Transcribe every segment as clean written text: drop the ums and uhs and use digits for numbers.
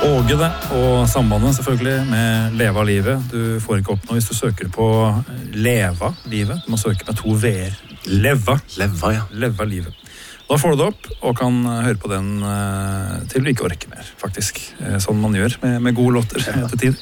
Åge det, og sambandet selvfølgelig med Leva livet. Du får ikke opp noe hvis du søker på Leva livet. Du må søke med 2 v-er. Leva, ja. Leva livet. Da får du det opp, og kan høre på den til du ikke orker mer, faktisk. Sånn man gjør med gode låter etter tid.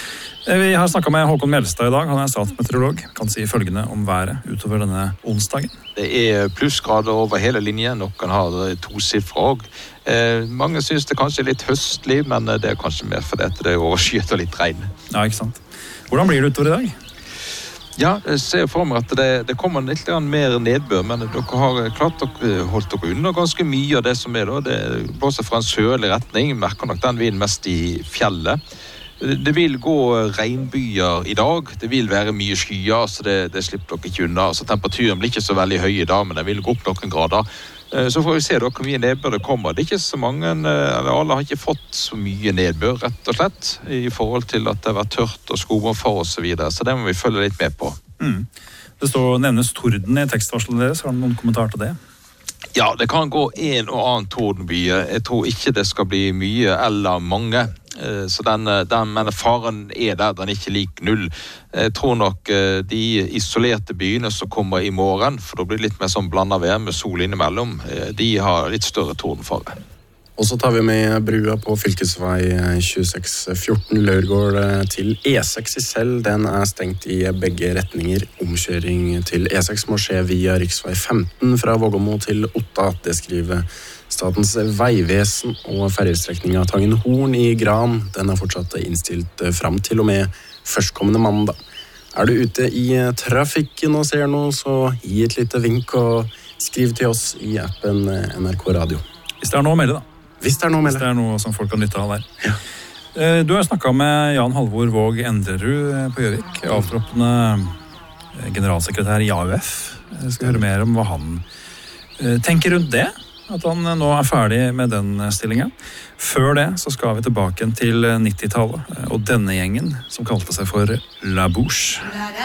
Vi har snakket med Håkon Mjelstad i dag. Han statsmeteorolog. Kan si følgende om været utover denne onsdagen. Det plussgrader over hele linjen. Noen har 2-siffer også. Mange synes det kanskje litt høstlig, men det kanskje mer fordi det overskyet og litt regn. Ja, ikke sant. Hvordan blir det utover i dag? Ja, jeg ser for meg at det kommer litt mer nedbør, men dere har klart å holde dere unna ganske mye av det som da. Det blåser fra en sørlig retning. Merker nok den vinden mest i fjellet. Det vil gå regnbyer i dag. Det vil være mye skyer, så det slipper dere ikke unna. Så temperaturen blir ikke så veldig høy i dag, men det vil gå opp noen grader. Så får vi se hvor mye nedbør det kommer. Det ikke så mange, eller alle har ikke fått så mye nedbør, rett og slett, i forhold til at det har vært tørt og skogomfor og så videre. Så det må vi følge litt med på. Det nevnes torden i tekstvarselet deres. Har du noen kommentar til det? Ja, det kan gå en og annen tordenby. Jeg tror ikke det skal bli mye eller mange. Så men faren der, den ikke lik 0. Jeg tror nok de isolerte byene som kommer i morgen, for da blir det litt mer sånn blandet vær med sol innimellom, de har litt større tordenfare. Og så tar vi med brua på fylkesvei 2614 Løregård til E6 i Sel. Den stengt i begge retninger. Omkjøring til E6 må skje via riksvei 15 fra Vågåmo til Otta. Det skriver Statens vegvesen, og ferjestrekninga Tangenhorn i Gran. Den fortsatt innstilt fram til og med førstkommende mandag. Du ute i trafikken og ser noe, så gi et lite vink og skriv til oss i appen NRK Radio. Hvis det noe å melde da. Hvis det noe å melde. Hvis det noe som folk kan nytte av der. Ja. Du har snakket med Jan Halvor Våg Endrerud på Gjøvik, avtroppende generalsekretær i AUF. Jeg skal høre mer om hva han tenker rundt det, at han nå ferdig med den stillingen. Før det så skal vi tilbake til 90-tallet, og denne gjengen som kalte seg for La Bouche.